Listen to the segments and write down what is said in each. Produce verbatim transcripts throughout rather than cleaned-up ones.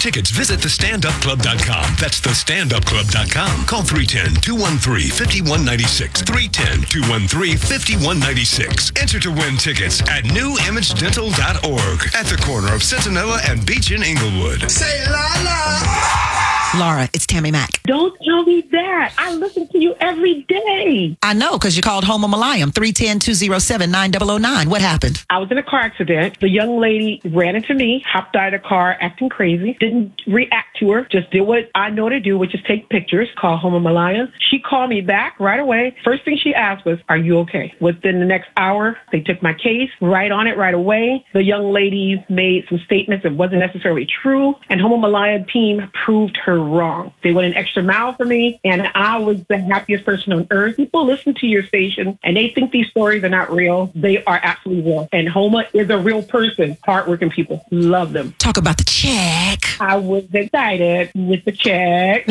tickets, visit the stand up club dot com. That's the stand up club dot com. Call three one zero, two one three, five one nine six. three one zero, two one three, five one nine six. Enter to win tickets at new image dental dot org at the corner of Centinela and Beach in Inglewood. Say la la. Laura, it's Tammy Mack. Don't tell me that. I listen to you every day. I know, because you called Home of Malayam, three one zero, two zero seven, nine zero zero nine. What happened? I was in a car accident. The young lady ran into me, hopped out of the car, acting crazy. Didn't react to her. Just did what I know to do, which is take pictures, call Home of Malayam. She called me back right away. First thing she asked was, are you okay? Within the next hour, they took my case, right on it right away. The young lady made some statements that wasn't necessarily true, and Home of Malayam team proved her wrong. They went an extra mile for me, and I was the happiest person on earth. People listen to your station, and they think these stories are not real. They are absolutely real. And Homa is a real person. Hardworking people. Love them. Talk about the check. I was excited with the check.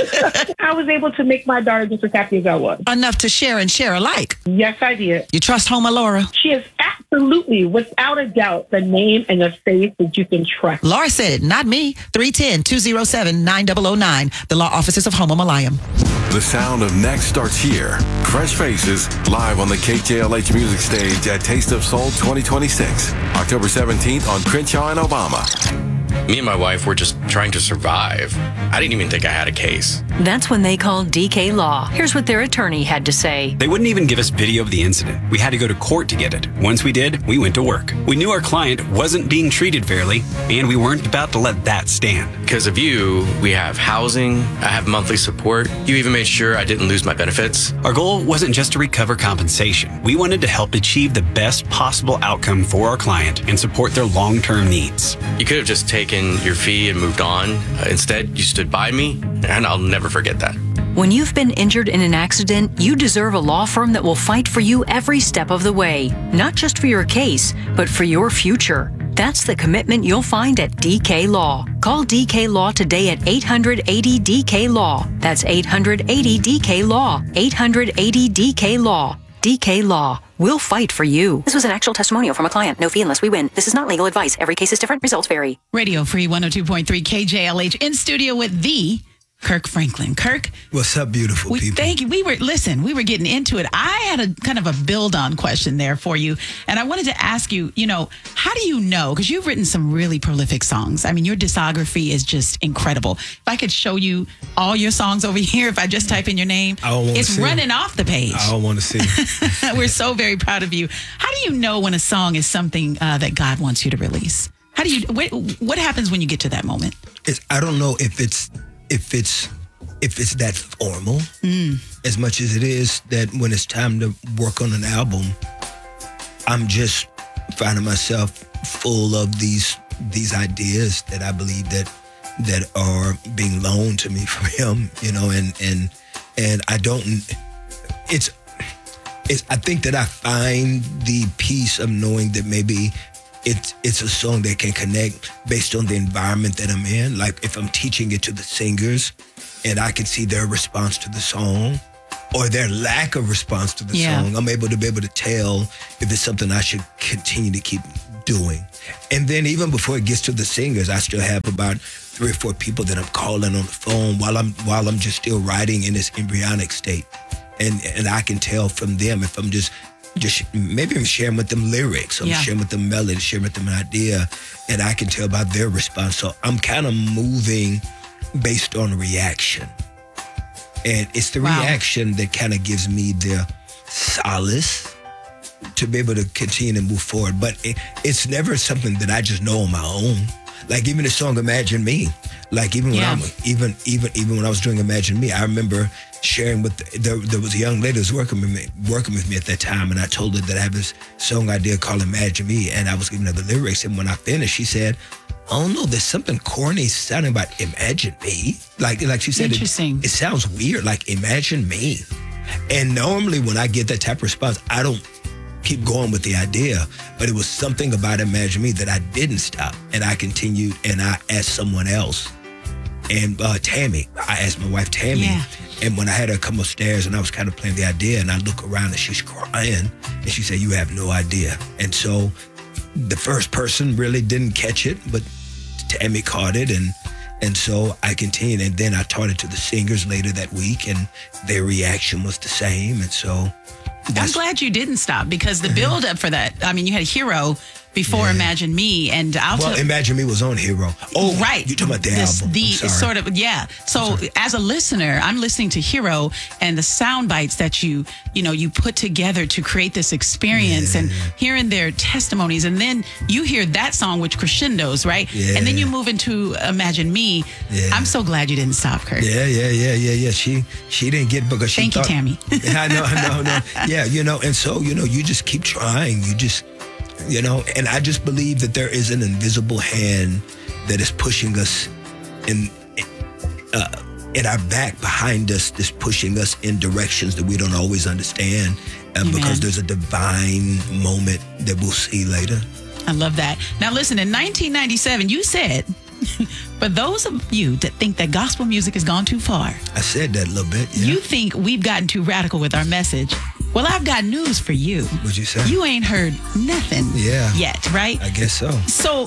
I was able to make my daughter just as happy as I was. Enough to share and share alike. Yes, I did. You trust Homa, Laura? She is absolutely, without a doubt, the name and the face that you can trust. Laura said it, not me. three one zero, two zero seven, nine zero zero nine. The law offices of Homa Malayam. The sound of next starts here. Fresh Faces, live on the K J L H Music Stage at Taste of Soul twenty twenty-six. October seventeenth on Crenshaw and Obama. Me and my wife were just trying to survive. I didn't even think I had a case. That's when they called D K Law. Here's what their attorney had to say. They wouldn't even give us video of the incident. We had to go to court to get it. Once we did, we went to work. We knew our client wasn't being treated fairly, and we weren't about to let that stand. Because of you, we have housing, I have monthly support. You even made sure I didn't lose my benefits. Our goal wasn't just to recover compensation. We wanted to help achieve the best possible outcome for our client and support their long-term needs. You could have just taken your fee and moved on. Uh, instead, you stood by me, and I'll never forget that. When you've been injured in an accident, you deserve a law firm that will fight for you every step of the way. Not just for your case, but for your future. That's the commitment you'll find at D K Law. Call D K Law today at eight hundred eighty D K Law. That's eight hundred eighty D K Law. eight hundred eighty D K Law. D K Law. We'll fight for you. This was an actual testimonial from a client. No fee unless we win. This is not legal advice. Every case is different. Results vary. Radio Free one oh two point three K J L H in studio with the Kirk Franklin. Kirk, what's up, beautiful we, people? Thank you. We were listen. We were getting into it. I had a kind of a build-on question there for you, and I wanted to ask you. You know, how do you know? Because you've written some really prolific songs. I mean, your discography is just incredible. If I could show you all your songs over here, if I just type in your name, I don't it's see running it. off the page. I don't want to see. We're so very proud of you. How do you know when a song is something uh, that God wants you to release? How do you? What, what happens when you get to that moment? It's, I don't know if it's if it's if it's that formal mm. as much as it is that when it's time to work on an album, I'm just finding myself full of these these ideas that I believe that that are being loaned to me from him, you know, and and and I don't. It's it's. I think that I find the peace of knowing that maybe it's it's a song that can connect based on the environment that I'm in. Like if I'm teaching it to the singers, and I can see their response to the song or their lack of response to the yeah. song, I'm able to be able to tell if it's something I should continue to keep doing. And then even before it gets to the singers, I still have about three or four people that I'm calling on the phone while I'm while I'm just still writing in this embryonic state. And and I can tell from them if I'm just just maybe I'm sharing with them lyrics, I'm yeah. sharing with them melody, sharing with them an idea, and I can tell by their response. So I'm kind of moving based on reaction. And it's the wow. reaction that kind of gives me the solace to be able to continue to move forward. But it, it's never something that I just know on my own. Like even the song Imagine Me, like even when yeah. I'm even even even when I was doing Imagine Me, I remember sharing with the, there, there was a young lady who was working with me working with me at that time, and I told her that I have this song idea called Imagine Me, and I was giving her the lyrics, and when I finished, she said, I don't know, there's something corny sounding about Imagine Me. Like like she said, Interesting. It, it sounds weird, like Imagine Me. And normally when I get that type of response, I don't keep going with the idea, but it was something about Imagine Me that I didn't stop, and I continued, and I asked someone else, and uh, Tammy, I asked my wife Tammy, yeah. and when I had her come upstairs and I was kind of playing the idea, and I look around and she's crying, and she said, you have no idea. And so the first person really didn't catch it, but Tammy caught it, and And so I continued, and then I taught it to the singers later that week, and their reaction was the same. And so I'm glad you didn't stop, because the build up for that, I mean, you had Hero before yeah. Imagine Me, and I'll well, tell, Imagine Me was on Hero. Oh, right. You're talking about the this, album. The I'm sorry. sort of yeah. So as a listener, I'm listening to Hero and the sound bites that you you know you put together to create this experience, yeah. and hearing their testimonies, and then you hear that song which crescendos, right? Yeah. And then you move into Imagine Me. Yeah. I'm so glad you didn't stop, Kirk. Yeah, yeah, yeah, yeah, yeah. She she didn't get because she Thank thought, you, Tammy. I know, I know, I know. Yeah, you know, and so you know, you just keep trying. You just. You know, and I just believe that there is an invisible hand that is pushing us in uh, in our back behind us, just pushing us in directions that we don't always understand, uh, because there's a divine moment that we'll see later. I love that. Now, listen, in nineteen ninety-seven, you said, for those of you that think that gospel music has gone too far, I said that a little bit. Yeah. You think we've gotten too radical with our message. Well, I've got news for you. What'd you say? You ain't heard nothing yeah. yet, right? I guess so. So,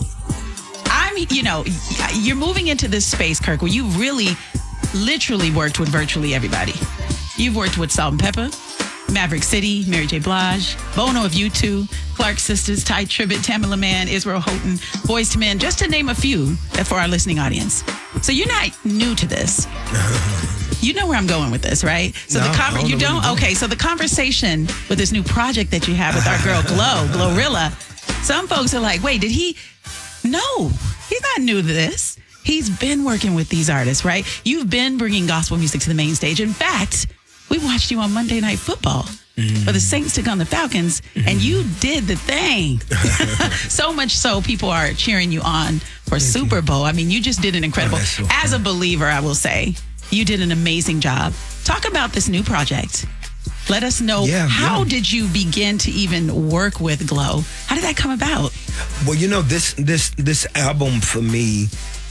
I'm, you know, you're moving into this space, Kirk, where you really, literally worked with virtually everybody. You've worked with Salt and Pepper, Maverick City, Mary J. Blige, Bono of U two, Clark Sisters, Ty Tribbett, Tamela Mann, Israel Houghton, Boyz two Men, just to name a few for our listening audience. So you're not new to this. You know where I'm going with this, right? So no, the con- don't you don't? don't. Okay, so the conversation with this new project that you have with our girl Glow, Glorilla, some folks are like, wait, did he? No, he's not new to this. He's been working with these artists, right? You've been bringing gospel music to the main stage. In fact, we watched you on Monday Night Football mm-hmm. for the Saints took on the Falcons, mm-hmm. and you did the thing. So much so, people are cheering you on for Thank Super Bowl. You. I mean, you just did an incredible. Oh, so As a believer, I will say, you did an amazing job. Talk about this new project. Let us know, yeah, how yeah. did you begin to even work with Glow? How did that come about? Well, you know, this this this album for me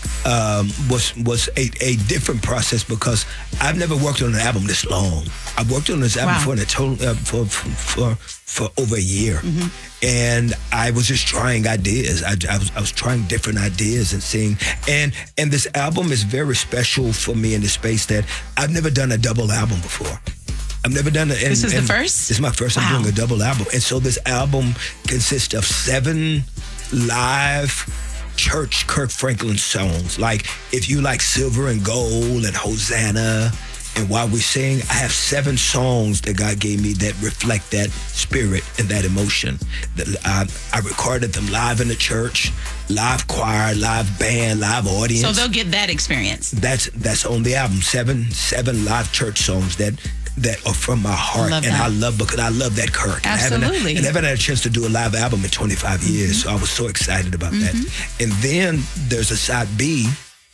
um, was was a, a different process, because I've never worked on an album this long. I've worked on this album wow. for, a total, uh, for for for over a year, mm-hmm. and I was just trying ideas. I, I was I was trying different ideas and seeing, and and this album is very special for me in the space that I've never done a double album before. I've never done it. This is the first? This is my first wow. time doing a double album. And so this album consists of seven live church Kirk Franklin songs. Like, if you like Silver and Gold and Hosanna and While We Sing, I have seven songs that God gave me that reflect that spirit and that emotion. I, I recorded them live in the church, live choir, live band, live audience. So they'll get that experience. That's that's on the album. Seven seven live church songs that that are from my heart, I and that. I love because I love that Kirk. Absolutely. I haven't, I haven't had a chance to do a live album in twenty-five mm-hmm. years, so I was so excited about mm-hmm. that. And then there's a side B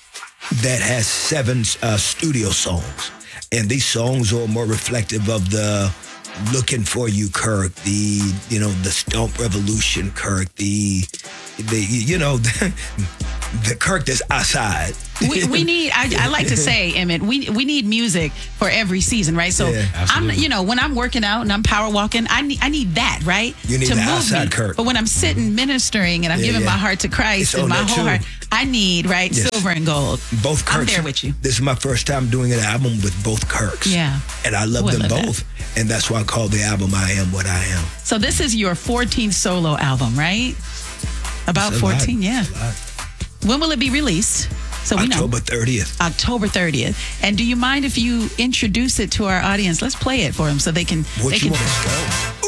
that has seven uh, studio songs, and these songs are more reflective of the Looking For You Kirk, the you know the Stomp Revolution Kirk, the the you know the, the Kirk that's outside. we, we need. I, I like to say, Emmett, we we need music for every season, right? So Yeah, I'm, you know, when I'm working out and I'm power walking, I need I need that, right? You need to the move outside me. Kirk. But when I'm sitting ministering and I'm Yeah, giving yeah. my heart to Christ It's and on my that whole too. heart, I need right Yes. silver and gold. Both Kirks. I'm there with you. This is my first time doing an album with both Kirks. Yeah. And I love Oh, I them love that. both. And that's why I call the album I Am What I Am. So this is your fourteenth solo album, right? About It's a lot. fourteen, yeah. It's a lot. When will it be released? So we know. October thirtieth. October thirtieth. And do you mind if you introduce it to our audience? Let's play it for them so they can. What they you can want?